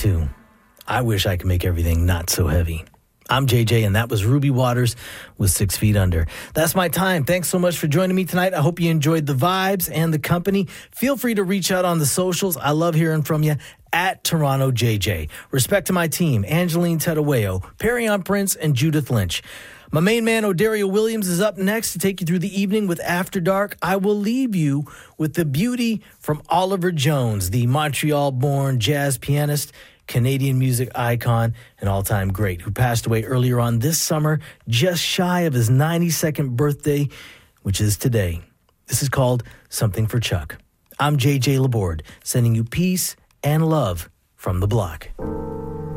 too. I wish I could make everything not so heavy. I'm JJ, and that was Ruby Waters with 6 Feet Under. That's my time. Thanks so much for joining me tonight. I hope you enjoyed the vibes and the company. Feel free to reach out on the socials. I love hearing from you at Toronto JJ. Respect to my team, Angeline Tedaweo, Perryon Prince, and Judith Lynch. My main man, Odario Williams, is up next to take you through the evening with After Dark. I will leave you with the beauty from Oliver Jones, the Montreal-born jazz pianist, Canadian music icon, and all-time great, who passed away earlier on this summer, just shy of his 92nd birthday, which is today. This is called Something for Chuck. I'm JJ Laborde, sending you peace and love from the block.